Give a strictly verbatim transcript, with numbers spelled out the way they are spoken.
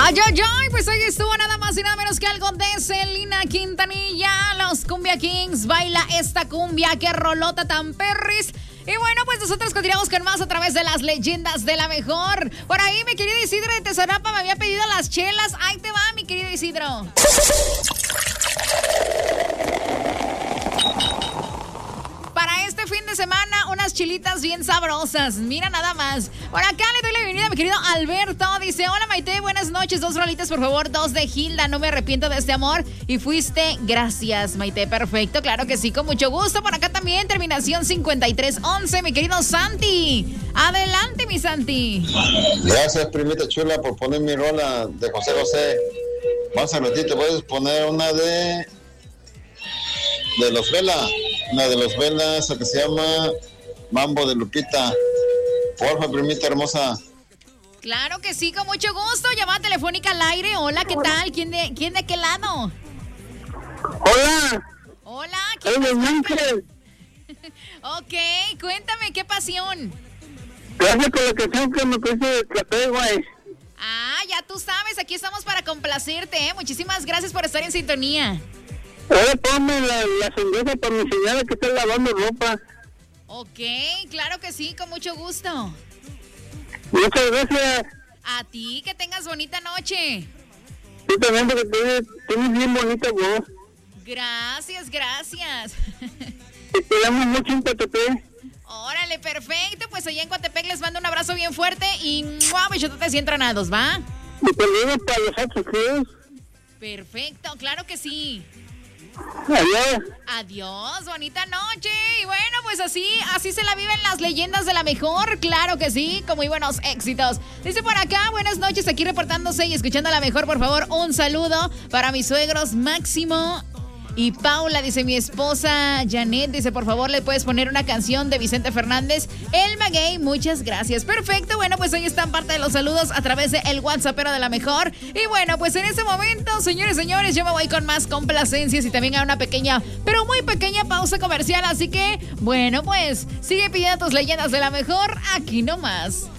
Ay, ay, ay, pues ahí estuvo nada más y nada menos que algo de Selena Quintanilla. Los Cumbia Kings, baila esta cumbia, que rolota tan perris. Y bueno, pues nosotros continuamos con más a través de las leyendas de la mejor. Por ahí mi querido Isidro de Tesorapa me había pedido las chelas. Ahí te va, mi querido Isidro. Para este fin de semana, unas chilitas bien sabrosas. Mira nada más. Por acá le doy la bienvenida a mi querido Alberto. Dice, hola Maite, buenas noches. Dos rolitas, por favor. Dos de Hilda, no me arrepiento de este amor. Y fuiste, gracias Maite. Perfecto, claro que sí, con mucho gusto. Por acá también, terminación cincuenta y tres once, mi querido Santi. Adelante, mi Santi. Gracias, primita chula, por poner mi rola de José José. Más a ratito, puedes poner una de... de Los Vela. Una de Los Vela, esa que se llama Mambo de Lupita. Porfa, primita hermosa. Claro que sí, con mucho gusto. Llamada telefónica al aire. Hola, ¿qué tal? ¿Quién de, quién de qué lado? Hola. Hola, ¿quién Hola, es? Ángel. Ok, cuéntame, ¿qué pasión? Gracias por la canción que me puse de café, güey. Ah, ya tú sabes, aquí estamos para complacerte, ¿eh? Muchísimas gracias por estar en sintonía. Ahora ponme la, la sonrisa para mi señora que está lavando ropa. Ok, claro que sí, con mucho gusto. Muchas gracias. A ti, que tengas bonita noche. Tú también, porque tienes, tienes bien bonita voz. Gracias, gracias. Te queremos mucho en Coatepec. Órale, perfecto. Pues allá en Coatepec les mando un abrazo bien fuerte y ¡mua! Besototes y entrenados, ¿va? Y saludos para los otros tíos. Perfecto, claro que sí. Adiós. Adiós, bonita noche. Y bueno, pues así, así se la viven las leyendas de la mejor. Claro que sí, con muy buenos éxitos. Dice por acá, buenas noches, aquí reportándose y escuchando a la mejor, por favor, un saludo para mis suegros Máximo y Paula. Dice mi esposa Janet, dice por favor le puedes poner una canción de Vicente Fernández, El Maguey, muchas gracias. Perfecto, bueno pues ahí están parte de los saludos a través de el WhatsAppero de la mejor. Y bueno pues en este momento, señores, señores, yo me voy con más complacencias y también a una pequeña, pero muy pequeña pausa comercial, así que bueno pues sigue pidiendo tus leyendas de la mejor aquí nomás.